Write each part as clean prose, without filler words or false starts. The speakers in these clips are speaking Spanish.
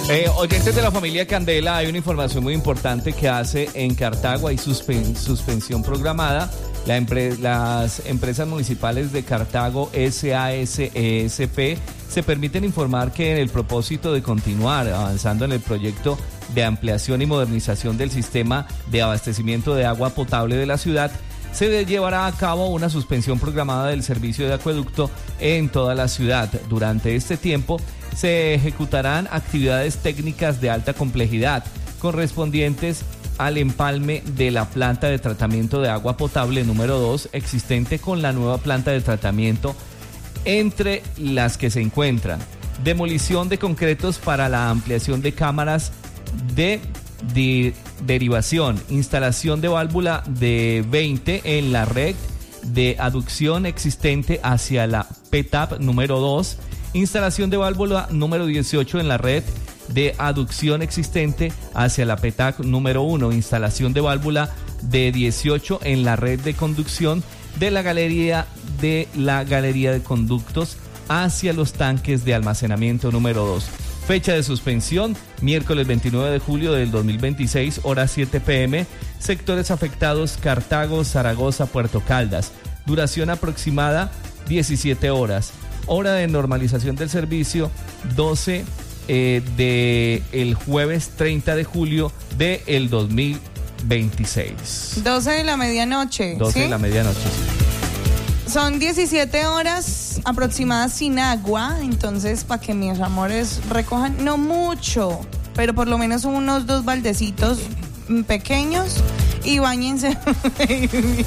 Oyentes de la familia Candela, hay una información muy importante que hace en Cartago. Hay suspensión programada. Las empresas municipales de Cartago, SASESP, se permiten informar que en el propósito de continuar avanzando en el proyecto de ampliación y modernización del sistema de abastecimiento de agua potable de la ciudad, se llevará a cabo una suspensión programada del servicio de acueducto en toda la ciudad. Durante este tiempo se ejecutarán actividades técnicas de alta complejidad correspondientes al empalme de la planta de tratamiento de agua potable número 2 existente con la nueva planta de tratamiento, entre las que se encuentran demolición de concretos para la ampliación de cámaras de derivación, instalación de válvula de 20 en la red de aducción existente hacia la PTAP número 2, instalación de válvula número 18 en la red de aducción existente hacia la PTAC número 1, instalación de válvula de 18 en la red de conducción de la galería de conductos hacia los tanques de almacenamiento número 2. Fecha de suspensión, miércoles 29 de julio del 2026, hora 7 p.m. Sectores afectados: Cartago, Zaragoza, Puerto Caldas. Duración aproximada, 17 horas. Hora de normalización del servicio, 12 del jueves 30 de julio del 2026. 12 de la medianoche. 12 de la medianoche, sí. Son 17 horas aproximadas sin agua, entonces para que mis amores recojan, no mucho, pero por lo menos unos 2 baldecitos pequeños y báñense bien.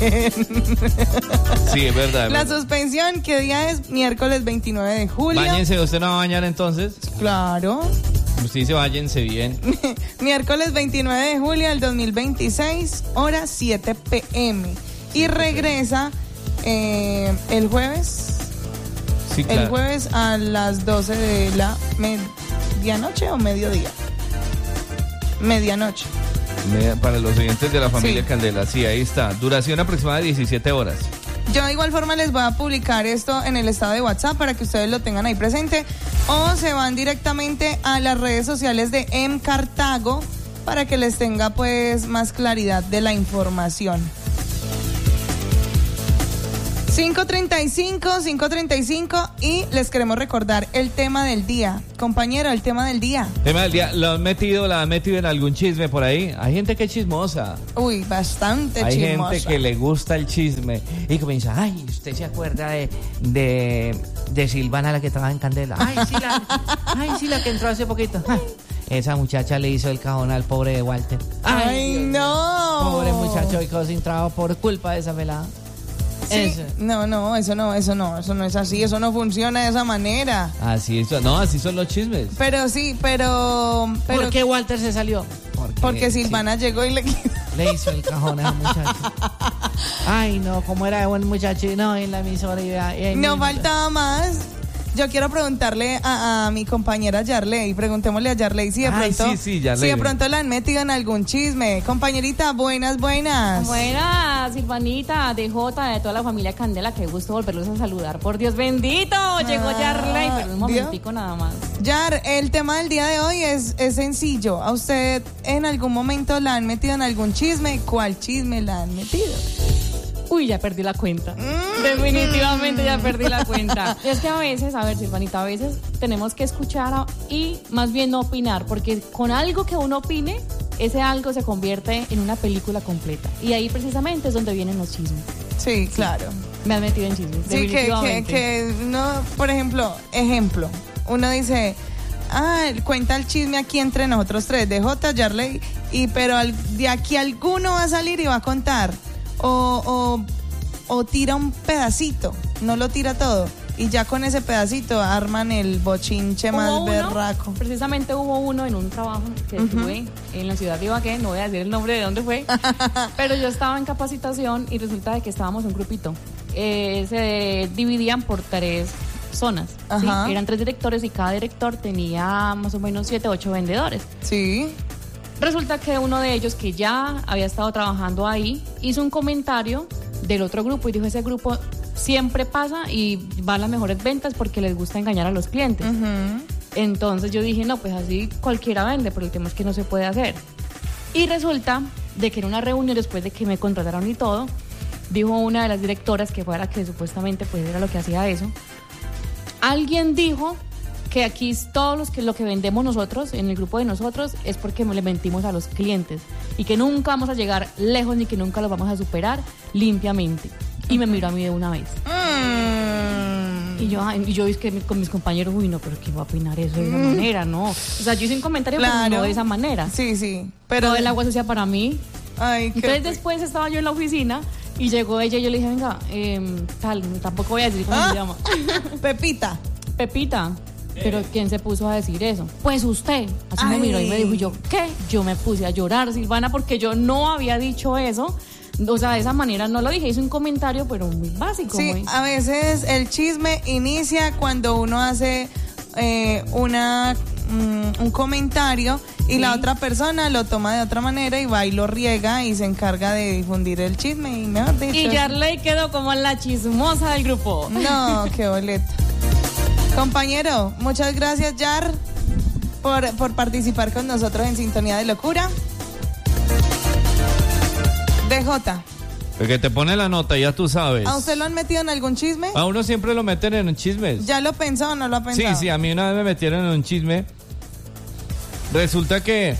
Sí, es verdad. La suspensión, ¿qué día es? Miércoles 29 de julio. Báñense, ¿usted no va a bañar entonces? Claro. Usted dice báñense bien. Miércoles 29 de julio del 2026, hora 7 p.m. Y regresa el jueves. Sí, claro. El jueves a las 12 de la medianoche o mediodía. Medianoche. Para los oyentes de la familia Sí. Candela, sí, ahí está. Duración aproximada de 17 horas. Yo de igual forma les voy a publicar esto en el estado de WhatsApp para que ustedes lo tengan ahí presente, o se van directamente a las redes sociales de Cartago para que les tenga pues más claridad de la información. 5:35 y les queremos recordar el tema del día. Compañero, el tema del día. Tema del día, la han metido en algún chisme por ahí? Hay gente que es chismosa. Uy, bastante Hay chismosa. gente que le gusta el chisme y comienza, ay, ¿usted se acuerda de Silvana, la que trabaja en Candela? Ay, sí, la que entró hace poquito. Esa muchacha le hizo el cajón al pobre de Walter. Ay, no. Pobre muchacho, y quedó sin trabajo por culpa de esa pelada. Sí. Eso. No, eso no es así, eso no funciona de esa manera. Así son los chismes. Pero sí, pero ¿Por qué Walter se salió? porque Silvana llegó y le hizo el cajón a ese muchacho. Ay, no, como era de buen muchacho. No, en la emisora. no faltaba más. Yo quiero preguntarle a mi compañera Yarley, preguntémosle a Yarley si de pronto, Yarley. si de pronto la han metido en algún chisme. Compañerita, buenas. Buenas, Silvanita, DJ, de toda la familia Candela, qué gusto volverlos a saludar. Por Dios bendito, llegó Yarley, pero un momentico nada más. Yar, el tema del día de hoy es sencillo. ¿A usted en algún momento la han metido en algún chisme? ¿Cuál chisme la han metido? Uy, ya perdí la cuenta. Definitivamente ya perdí la cuenta. Es que a veces, Silvanita, a veces tenemos que escuchar y más bien no opinar, porque con algo que uno opine, ese algo se convierte en una película completa. Y ahí precisamente es donde vienen los chismes. Sí, claro. Me han metido en chismes, Sí, definitivamente. que no, por ejemplo, uno dice, cuenta el chisme aquí entre nosotros tres, DJ, Yarley, pero de aquí alguno va a salir y va a contar. O tira un pedacito, no lo tira todo, y ya con ese pedacito arman el bochinche más berraco. Precisamente hubo uno en un trabajo que tuve en la ciudad de Ibagué, no voy a decir el nombre de dónde fue, pero yo estaba en capacitación y resulta de que estábamos un grupito. Se dividían por 3 zonas, ¿sí? Eran 3 directores y cada director tenía más o menos 7, 8 vendedores. Sí. Resulta que uno de ellos, que ya había estado trabajando ahí, hizo un comentario del otro grupo y dijo: ese grupo siempre pasa y va a las mejores ventas porque les gusta engañar a los clientes. Entonces yo dije, no, pues así cualquiera vende, pero el tema es que no se puede hacer. Y resulta de que en una reunión, después de que me contrataron y todo, dijo una de las directoras, que fue la que supuestamente pues era lo que hacía eso, alguien dijo que aquí todos lo que vendemos nosotros, en el grupo de nosotros, es porque le mentimos a los clientes y que nunca vamos a llegar lejos ni que nunca los vamos a superar limpiamente. Y me miró a mí de una vez. Y yo es que con mis compañeros, uy, no, pero ¿quién va a opinar eso de esa manera? No. O sea, yo hice un comentario, Claro. pero no de esa manera. Sí. Pero el agua sucia para mí. Ay, Entonces después estaba yo en la oficina y llegó ella y yo le dije, venga, tampoco voy a decir cómo se llama. Pepita. Pepita. Pero ¿quién se puso a decir eso? Pues usted. Así me miró y me dijo, y yo, ¿qué? Yo me puse a llorar, Silvana, porque yo no había dicho eso. O sea, de esa manera no lo dije, hice un comentario, pero muy básico. Sí, a veces el chisme inicia cuando uno hace un comentario y la otra persona lo toma de otra manera y va y lo riega y se encarga de difundir el chisme y mejor dicho. Y Yarley quedó como la chismosa del grupo. No, qué boleta. Compañero, muchas gracias, Yar, por participar con nosotros en Sintonía de Locura. DJ. El que te pone la nota, ya tú sabes. ¿A usted lo han metido en algún chisme? A uno siempre lo meten en chismes. ¿Ya lo pensó o no lo ha pensado? Sí, a mí una vez me metieron en un chisme. Resulta que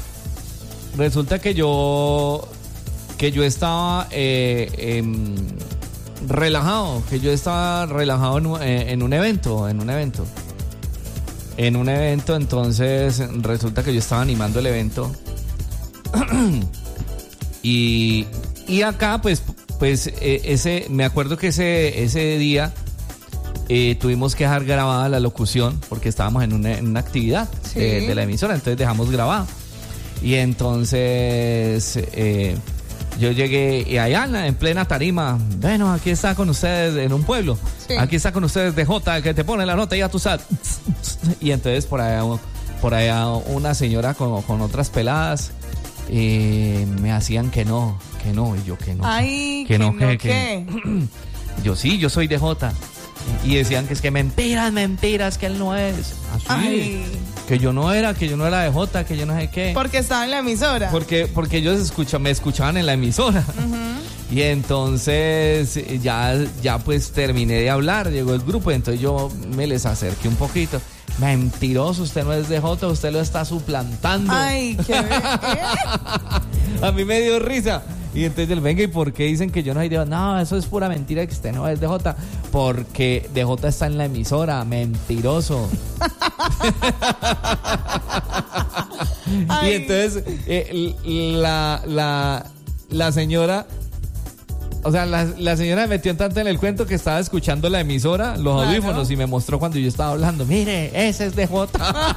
yo estaba relajado, en un evento. Entonces resulta que yo estaba animando el evento. y acá me acuerdo que ese día tuvimos que dejar grabada la locución porque estábamos en una actividad de la emisora, entonces dejamos grabada. Y entonces yo llegué y allá en plena tarima, bueno, aquí está con ustedes en un pueblo, aquí está con ustedes DJ, que te pone la nota, ya tú sabes. Y entonces por allá una señora con otras peladas me hacían que no, y yo que no. Ay, que no. Yo sí, yo soy DJ. Y decían que es que mentiras, que él no es. Así. Ay. Que yo no era DJ, que yo no sé qué. Porque estaba en la emisora. Porque ellos me escuchaban en la emisora. Y entonces ya pues terminé de hablar, llegó el grupo, entonces yo me les acerqué un poquito. Mentiroso, usted no es DJ, usted lo está suplantando. Ay, qué A mí me dio risa. Y entonces él, venga, ¿y por qué dicen que yo no soy DJ? No, eso es pura mentira, que usted no es DJ. Porque DJ está en la emisora, mentiroso. Y entonces la señora... O sea, la señora me metió tanto en el cuento que estaba escuchando la emisora, los audífonos, y me mostró cuando yo estaba hablando. Mire, ese es DJ.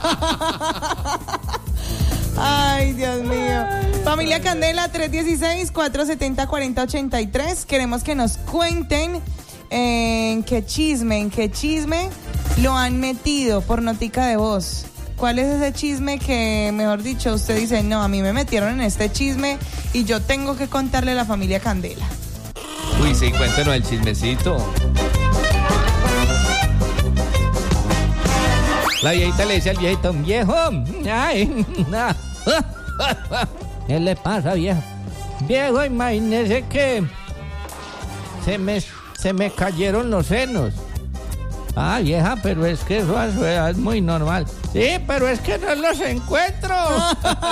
Ay, Dios mío. Familia Candela, 316-470-4083. Queremos que nos cuenten en qué chisme lo han metido por notica de voz. ¿Cuál es ese chisme que, mejor dicho, usted dice, no, a mí me metieron en este chisme y yo tengo que contarle a la familia Candela? Uy, sí, cuéntenos el chismecito. La viejita le decía al viejito, viejo, ay, ¿qué le pasa, viejo? Viejo, imagínese que se me cayeron los senos. Ah, vieja, pero es que eso es muy normal. Sí, pero es que no los encuentro.